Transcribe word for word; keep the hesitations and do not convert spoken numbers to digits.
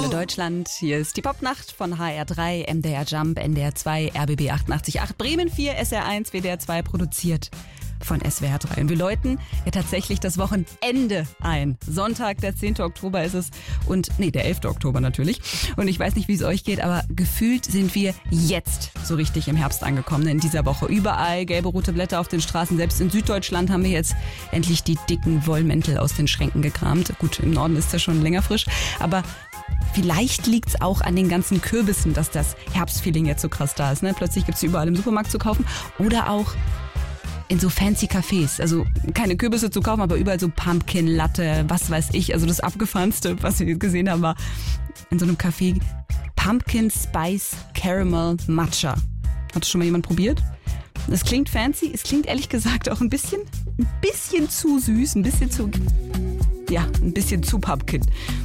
Antenne Deutschland. Hier ist die Popnacht von H R drei, M D R Jump, N D R zwei, R B B achtundachtzig Komma acht, Bremen vier, S R eins, W D R zwei, produziert von S W R drei. Und wir läuten ja tatsächlich das Wochenende ein. Sonntag, der zehnte Oktober ist es und, nee, der elfte Oktober natürlich. Und ich weiß nicht, wie es euch geht, aber gefühlt sind wir jetzt so richtig im Herbst angekommen in dieser Woche. Überall gelbe, rote Blätter auf den Straßen. Selbst in Süddeutschland haben wir jetzt endlich die dicken Wollmäntel aus den Schränken gekramt. Gut, im Norden ist das schon länger frisch, aber vielleicht liegt es auch an den ganzen Kürbissen, dass das Herbstfeeling jetzt so krass da ist. Ne? Plötzlich gibt es sie überall im Supermarkt zu kaufen oder auch in so fancy Cafés, also keine Kürbisse zu kaufen, aber überall so Pumpkin Latte, was weiß ich, also das abgefahrenste, was wir gesehen haben, war in so einem Café Pumpkin Spice Caramel Matcha. Hat das schon mal jemand probiert? Das klingt fancy, es klingt ehrlich gesagt auch ein bisschen, ein bisschen zu süß, ein bisschen zu, ja, ein bisschen zu Pumpkin.